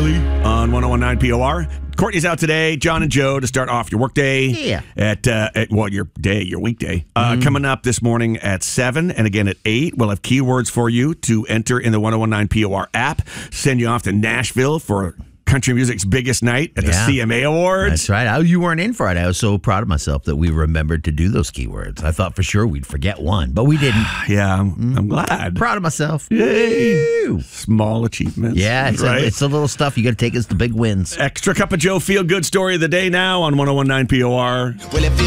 Emily on 101.9 POR. Courtney's out today. John and Joe to start off your workday. Yeah. Your weekday. Coming up this morning at 7 and again at 8. We'll have keywords for you to enter in the 101.9 POR app. Send you off to Nashville for country music's biggest night at the CMA Awards. That's right. You weren't in Friday. I was so proud of myself that we remembered to do those keywords. I thought for sure we'd forget one, but we didn't. Yeah, I'm glad. Proud of myself. Yay. Woo. Small achievements. Yeah, it's the little stuff you got to take as the big wins. Extra Cup of Joe feel-good story of the day now on 101.9 POR. Well, if